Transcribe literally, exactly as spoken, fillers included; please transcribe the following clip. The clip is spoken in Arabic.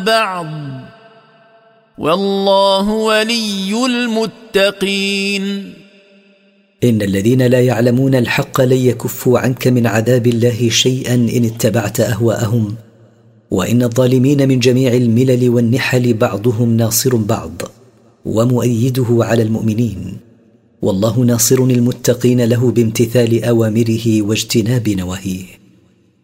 بعض والله ولي المتقين. إن الذين لا يعلمون الحق لن يكفوا عنك من عذاب الله شيئا إن اتبعت أهواءهم، وإن الظالمين من جميع الملل والنحل بعضهم ناصر بعض ومؤيده على المؤمنين، والله ناصر المتقين له بامتثال أوامره واجتناب نواهيه.